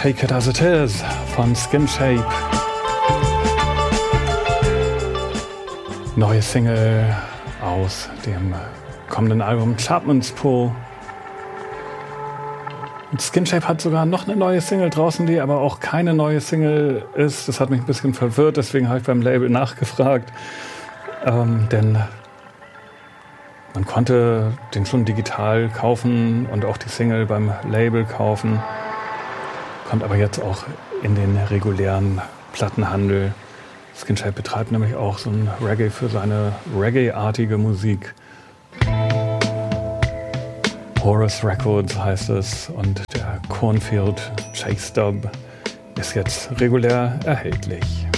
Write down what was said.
Take It As It Is von Skin Shape. Neue Single aus dem kommenden Album Chapman's Pool. Und Skin Shape hat sogar noch eine neue Single draußen, die aber auch keine neue Single ist. Das hat mich ein bisschen verwirrt, deswegen habe ich beim Label nachgefragt. Denn man konnte den schon digital kaufen und auch die Single beim Label kaufen. Kommt aber jetzt auch in den regulären Plattenhandel. Skin Shape betreibt nämlich auch so ein Reggae für seine Reggae-artige Musik. Horus Records heißt es und der Cornfield Chase Dub ist jetzt regulär erhältlich.